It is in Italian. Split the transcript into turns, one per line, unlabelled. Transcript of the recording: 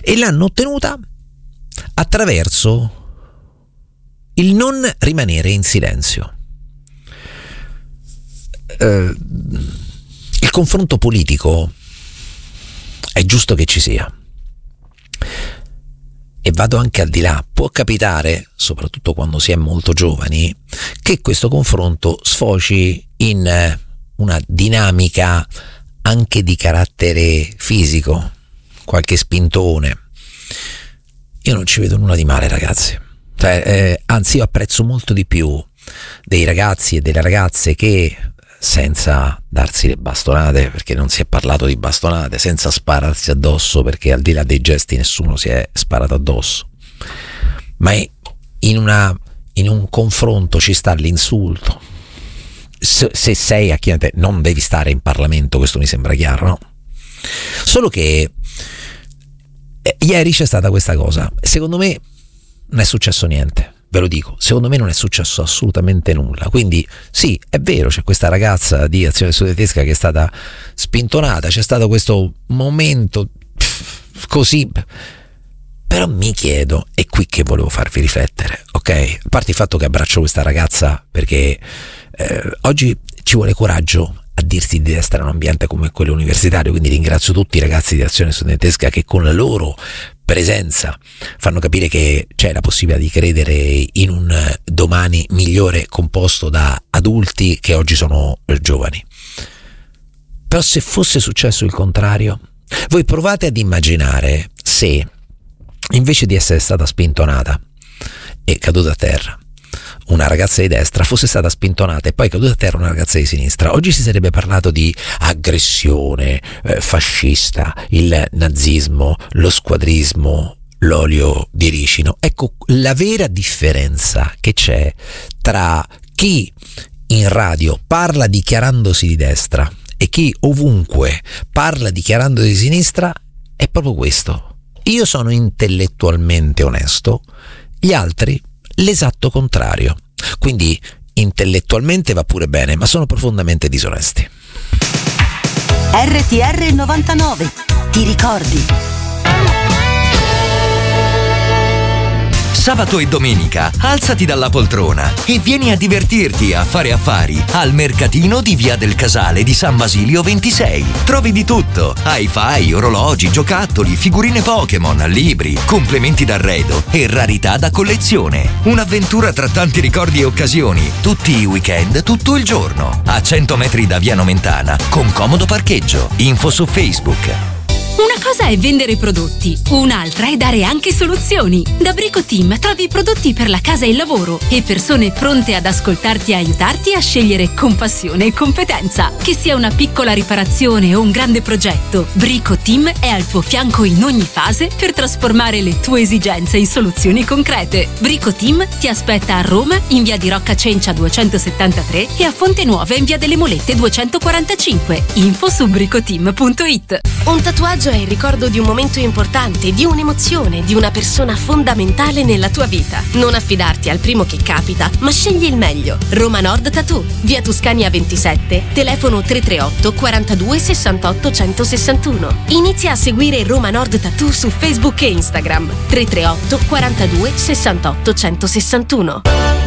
e l'hanno ottenuta attraverso il non rimanere in silenzio. Il confronto politico è giusto che ci sia, e vado anche al di là. Può capitare, soprattutto quando si è molto giovani, che questo confronto sfoci in una dinamica anche di carattere fisico, qualche spintone. Io non ci vedo nulla di male, ragazzi. Anzi, io apprezzo molto di più dei ragazzi e delle ragazze che, senza darsi le bastonate, perché non si è parlato di bastonate, senza spararsi addosso, perché al di là dei gesti nessuno si è sparato addosso, ma in un confronto ci sta l'insulto. Se sei a chi non devi stare in Parlamento, questo mi sembra chiaro, no? Solo che ieri c'è stata questa cosa, secondo me non è successo niente. Ve lo dico, secondo me non è successo assolutamente nulla. Quindi sì, è vero, c'è questa ragazza di Azione Studentesca che è stata spintonata, c'è stato questo momento così, però mi chiedo, è qui che volevo farvi riflettere, ok? A parte il fatto che abbraccio questa ragazza perché oggi ci vuole coraggio a dirsi di destra in un ambiente come quello universitario, quindi ringrazio tutti i ragazzi di Azione Studentesca che con la loro presenza fanno capire che c'è la possibilità di credere in un domani migliore composto da adulti che oggi sono giovani. Però se fosse successo il contrario, voi provate ad immaginare se invece di essere stata spintonata e caduta a terra una ragazza di destra fosse stata spintonata e poi caduta a terra una ragazza di sinistra, oggi si sarebbe parlato di aggressione fascista, il nazismo, lo squadrismo, l'olio di ricino. Ecco la vera differenza che c'è tra chi in radio parla dichiarandosi di destra e chi ovunque parla dichiarandosi di sinistra è proprio questo. Io sono intellettualmente onesto, gli altri l'esatto contrario. Quindi intellettualmente va pure bene, ma sono profondamente disonesti.
RTR 99, ti ricordi?
Sabato e domenica alzati dalla poltrona e vieni a divertirti a fare affari al mercatino di Via del Casale di San Basilio 26. Trovi di tutto: hi-fi, orologi, giocattoli, figurine Pokémon, libri, complementi d'arredo e rarità da collezione. Un'avventura tra tanti ricordi e occasioni, tutti i weekend, tutto il giorno. A 100 metri da Via Nomentana, con comodo parcheggio. Info su Facebook.
Una cosa è vendere prodotti, un'altra è dare anche soluzioni. Da Brico Team trovi prodotti per la casa e il lavoro e persone pronte ad ascoltarti e aiutarti a scegliere con passione e competenza. Che sia una piccola riparazione o un grande progetto, Brico Team è al tuo fianco in ogni fase per trasformare le tue esigenze in soluzioni concrete. Brico Team ti aspetta a Roma in via di Rocca Cencia 273 e a Fonte Nuova in via delle Molette 245. Info su bricoteam.it.
Un tatuaggio è il ricordo di un momento importante, di un'emozione, di una persona fondamentale nella tua vita. Non affidarti al primo che capita, ma scegli il meglio. Roma Nord Tattoo, via Tuscania 27, telefono 338 42 68 161. Inizia a seguire Roma Nord Tattoo su Facebook e Instagram. 338 42 68 161.